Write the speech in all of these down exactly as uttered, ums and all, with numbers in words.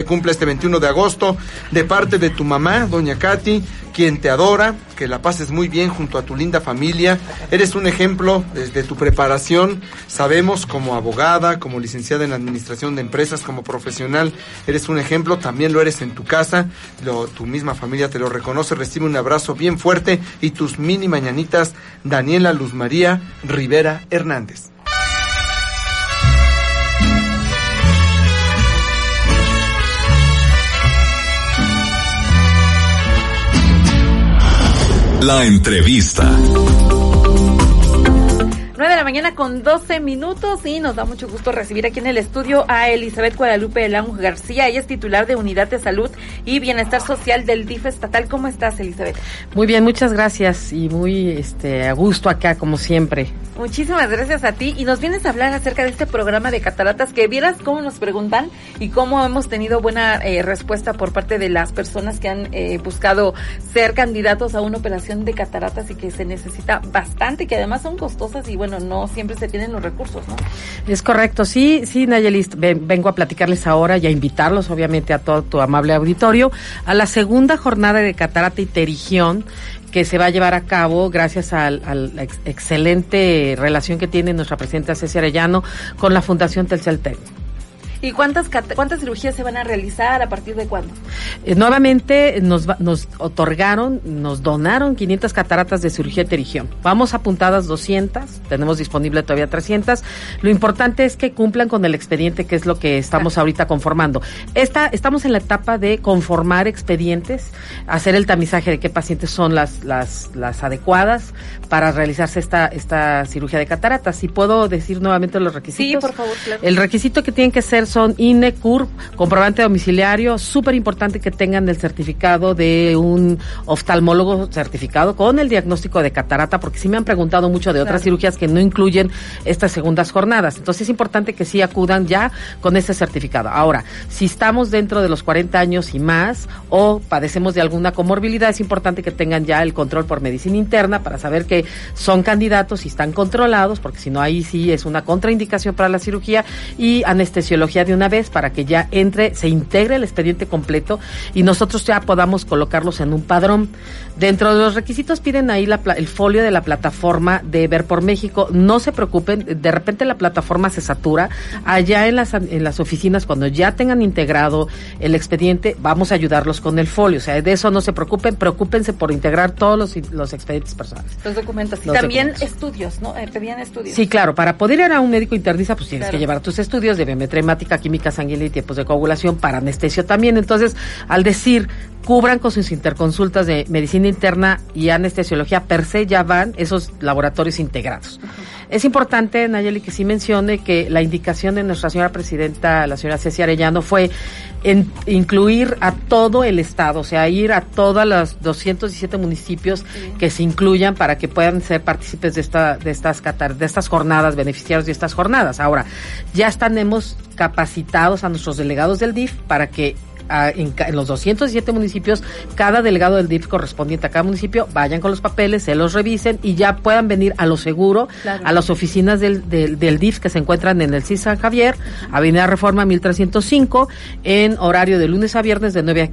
cumple este veintiuno de agosto, de parte de tu mamá, doña Katy, quien te adora, que la pases muy bien junto a tu linda familia. Eres un ejemplo desde tu preparación, sabemos, como abogada, como licenciada en administración de empresas, como profesional, eres un ejemplo, también lo eres en tu casa, lo, tu misma familia te lo reconoce. Recibe un abrazo bien fuerte y tus mini mañanitas, Daniela Luz María Rivera Hernández. La entrevista. nueve de la mañana con doce minutos y nos da mucho gusto recibir aquí en el estudio a Elizabeth Guadalupe León García. Ella es titular de Unidad de Salud y Bienestar Social del D I F estatal. ¿Cómo estás, Elizabeth? Muy bien, muchas gracias y muy este a gusto acá, como siempre. Muchísimas gracias a ti y nos vienes a hablar acerca de este programa de cataratas, que vieras cómo nos preguntan y cómo hemos tenido buena eh, respuesta por parte de las personas que han eh, buscado ser candidatos a una operación de cataratas y que se necesita bastante, que además son costosas y bueno, no siempre se tienen los recursos, ¿no? Es correcto, sí, sí, Nayeli, vengo a platicarles ahora y a invitarlos, obviamente, a todo tu amable auditorio, a la segunda jornada de catarata y terigión, que se va a llevar a cabo gracias a la ex excelente relación que tiene nuestra presidenta Ceci Arellano con la Fundación Telcel-Tel. ¿Y cuántas cuántas cirugías se van a realizar? ¿A partir de cuándo? Eh, nuevamente nos nos otorgaron, nos donaron quinientas cataratas de cirugía de terigión. Vamos apuntadas doscientas, tenemos disponible todavía trescientas. Lo importante es que cumplan con el expediente, que es lo que estamos ah. ahorita conformando. Esta, estamos en la etapa de conformar expedientes, hacer el tamizaje de qué pacientes son las las las adecuadas para realizarse esta esta cirugía de cataratas. Si puedo decir nuevamente los requisitos. Sí, por favor, claro. El requisito que tienen que ser son I N E, C U R P, comprobante domiciliario, súper importante que tengan el certificado de un oftalmólogo certificado con el diagnóstico de catarata, porque sí me han preguntado mucho de otras claro. cirugías que no incluyen estas segundas jornadas. Entonces es importante que sí acudan ya con ese certificado. Ahora, si estamos dentro de los cuarenta años y más o padecemos de alguna comorbilidad, es importante que tengan ya el control por medicina interna para saber que son candidatos y están controlados, porque si no, ahí sí es una contraindicación para la cirugía, y anestesiología de una vez para que ya entre, se integre el expediente completo y nosotros ya podamos colocarlos en un padrón. Dentro de los requisitos piden ahí la, el folio de la plataforma de Ver por México. No se preocupen, de repente la plataforma se satura. Allá en las, en las oficinas, cuando ya tengan integrado el expediente, vamos a ayudarlos con el folio. O sea, de eso no se preocupen, preocúpense por integrar todos los, los expedientes personales. Los documentos. Y los también documentos. Estudios, ¿no? Eh, pedían estudios. Sí, claro. Para poder ir a un médico internista, pues tienes claro. que llevar tus estudios de biometría hemática, química sanguínea y tiempos de coagulación, para anestesio también. Entonces, al decir cubran con sus interconsultas de medicina interna y anestesiología, per se ya van esos laboratorios integrados. Uh-huh. Es importante, Nayeli, que sí mencione que la indicación de nuestra señora presidenta, la señora Ceci Arellano, fue en incluir a todo el estado, o sea, ir a todos los doscientos diecisiete municipios sí. que se incluyan para que puedan ser partícipes de esta de estas catar, de estas jornadas, beneficiarios de estas jornadas. Ahora, ya tenemos capacitados a nuestros delegados del D I F para que A, en, en los doscientos diecisiete municipios, cada delegado del D I F correspondiente a cada municipio vayan con los papeles, se los revisen y ya puedan venir a lo seguro, claro. a las oficinas del, del, del D I F que se encuentran en el C I S San Javier, uh-huh. Avenida Reforma mil trescientos cinco, en horario de lunes a viernes de nueve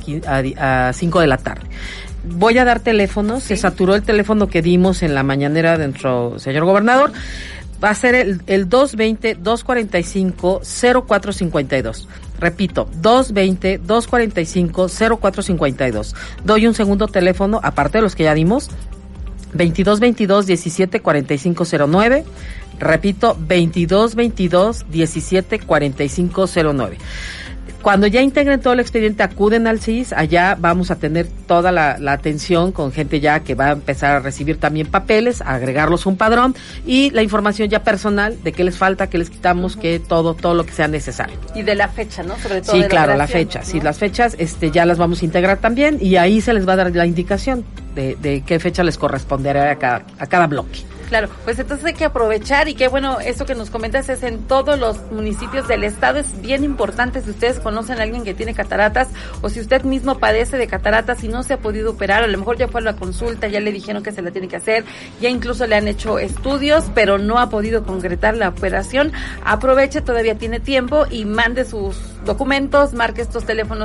a cinco de la tarde. Voy a dar teléfonos, sí. se saturó el teléfono que dimos en la mañanera de nuestro señor gobernador. Va a ser el, el dos veinte, dos cuarenta y cinco, cero cuatro cincuenta y dos. Repito, dos veinte, dos cuarenta y cinco, cero cuatro cincuenta y dos. Doy un segundo teléfono, aparte de los que ya dimos, veintidós veintidós, diecisiete cuarenta y cinco cero nueve. Repito, veintidós veintidós, diecisiete cuarenta y cinco cero nueve. Cuando ya integren todo el expediente, acuden al C I S, allá vamos a tener toda la, la atención con gente ya que va a empezar a recibir también papeles, a agregarlos a un padrón y la información ya personal de qué les falta, qué les quitamos, uh-huh. que todo, todo lo que sea necesario. Y de la fecha, ¿no? Sobre todo. Sí, de claro, la, la fecha, ¿no? Sí, las fechas este, ya las vamos a integrar también y ahí se les va a dar la indicación de, de qué fecha les corresponderá a cada, a cada bloque. Claro, pues entonces hay que aprovechar y qué bueno, eso que nos comentas es en todos los municipios del estado, es bien importante si ustedes conocen a alguien que tiene cataratas o si usted mismo padece de cataratas y no se ha podido operar, a lo mejor ya fue a la consulta, ya le dijeron que se la tiene que hacer, ya incluso le han hecho estudios, pero no ha podido concretar la operación, aproveche, todavía tiene tiempo y mande sus documentos, marque estos teléfonos